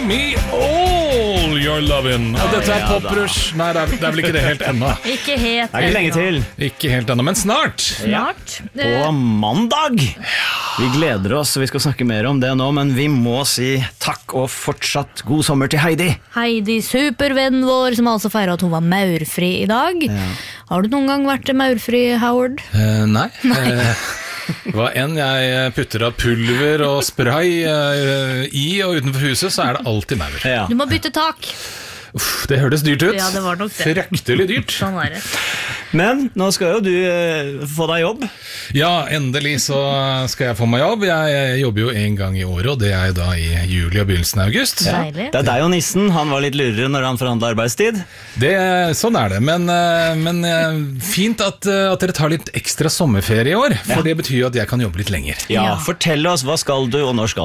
me all your lovin'. Og dette er Poprush. Nei, det er vel ikke det helt ennå. Ikke helt Det er ikke lenge til. Ikke helt ennå, men snart. Snart. På mandag. Vi gleder oss, vi skal snakke mer om det nå, men vi må si takk og fortsatt god sommer til Heidi. Heidi, supervennen vår, som altså feiret at hun var maurfri i dag. Har du noen gang vært maurfri, Howard? Nei. Hva enn jeg putter av pulver og spray i og utenfor huset, så er det alltid maur. Ja. Du må bytte tak. Uff, det hørtes dyrt ut. Ja, det var nok det. Fryktelig dyrt. Sånn er det. Men nå skal jo du få deg jobb. Ja, endelig så skal jeg få meg jobb. Jeg jobber jo en gang i året, og det er da i juli og begynnelsen av august. Deilig. Det er deg og nissen, han var litt lurere når han forhandlet arbeidstid. Sånn er det, men fint at dere tar litt ekstra sommerferie i år, for det betyr jo at jeg kan jobbe litt lenger. Ja, fortell oss, hva skal du og når skal